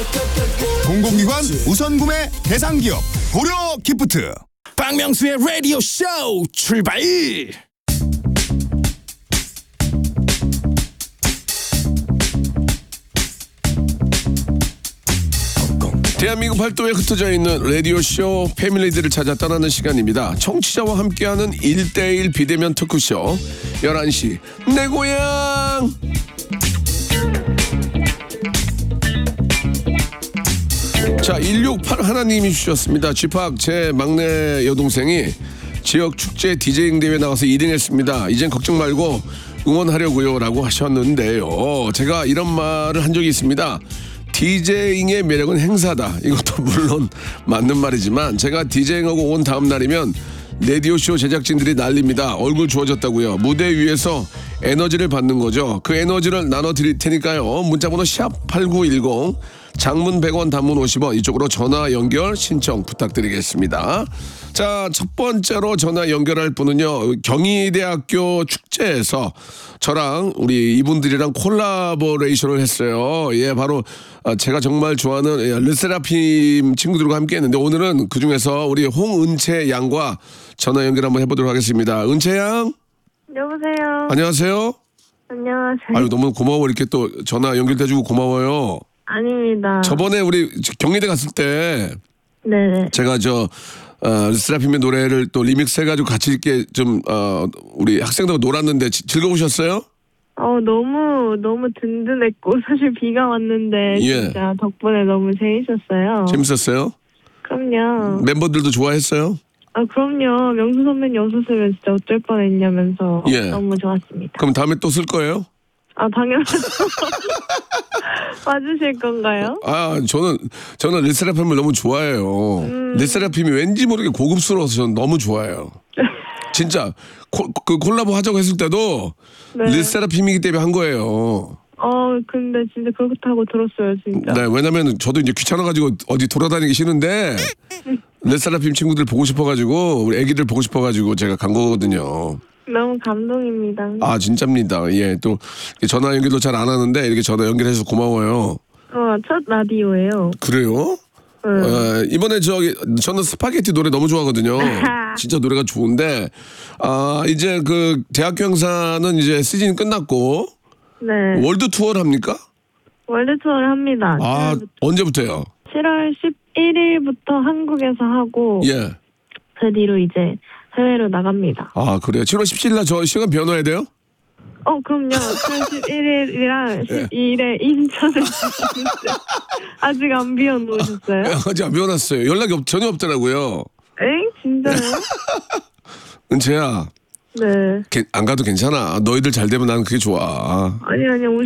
공공기관 우선구매 대상기업 고려기프트. 박명수의 라디오 쇼 출발. 대한민국 팔도에 흩어져 있는 라디오쇼 패밀리들을 찾아 떠나는 시간입니다. 청취자와 함께하는 1대1 비대면 토크쇼 11시 내 고향. 자, 168 하나님이 주셨습니다. 쥐팍 제 막내 여동생이 지역 축제 디제잉 대회 나가서 2등 했습니다. 이젠 걱정 말고 응원하려고요 라고 하셨는데요. 제가 이런 말을 한 적이 있습니다. 디제잉의 매력은 행사다. 이것도 물론 맞는 말이지만 제가 디제잉하고 온 다음 날이면 라디오쇼 제작진들이 난립니다. 얼굴 좋아졌다고요. 무대 위에서 에너지를 받는 거죠. 그 에너지를 나눠드릴 테니까요. 문자번호 샵8910 장문 100원 단문 50원 이쪽으로 전화 연결 신청 부탁드리겠습니다. 자, 첫 번째로 전화 연결할 분은요. 경희대학교 축제에서 저랑 우리 이분들이랑 콜라보레이션을 했어요. 예, 바로 제가 정말 좋아하는 르세라핌 친구들과 함께 했는데 오늘은 그중에서 우리 홍은채 양과 전화 연결 한번 해보도록 하겠습니다. 은채 양. 여보세요. 안녕하세요. 안녕하세요. 아유, 너무 고마워. 이렇게 또 전화 연결돼주고 고마워요. 아닙니다. 저번에 우리 경희대 갔을 때 네네. 제가 르세라핌의 노래를 또 리믹스 해가지고 같이 이렇게 좀 우리 학생들과 놀았는데 즐거우셨어요? 너무 든든했고 사실 비가 왔는데 예. 진짜 덕분에 너무 재밌었어요. 재밌었어요? 그럼요. 멤버들도 좋아했어요? 그럼요. 명수 선배님 없었으면 진짜 어쩔 뻔했냐면서 예. 너무 좋았습니다. 그럼 다음에 또 쓸 거예요? 당연하죠. 와주실 건가요? 저는 르세라핌을 너무 좋아해요. 르세라핌이 왠지 모르게 고급스러워서 저는 너무 좋아해요. 진짜 그 콜라보 하자고 했을 때도 네. 르세라핌이기 때문에 한 거예요. 근데 진짜 그렇다고 들었어요, 진짜. 네, 왜냐면 저도 이제 귀찮아가지고 어디 돌아다니기 싫은데 르세라핌 친구들 보고 싶어가지고 우리 애기들 보고 싶어가지고 제가 간 거거든요. 너무 감동입니다. 진짜입니다. 예, 또 전화 연결도 잘 안 하는데 이렇게 전화 연결해서 고마워요. 첫 라디오예요. 그래요? 이번에 저는 스파게티 노래 너무 좋아하거든요. 진짜 노래가 좋은데 이제 그 대학교 행사는 이제 시즌이 끝났고 네. 월드 투어를 합니까? 월드 투어를 합니다. 언제부터요? 7월 11일부터 한국에서 하고 예. 그 뒤로 이제 해외로 나갑니다. 그래요? 7월 17일 날 저 시간 변화해야 돼요? 그럼요. 7월 11일이랑 12일에 인천에 아직 안 비워놓으셨어요? 아직 안 변했어요. 연락이 전혀 없더라고요. 엥? 진짜요? 은채야. 네. 안 가도 괜찮아. 너희들 잘 되면 나는 그게 좋아. 아니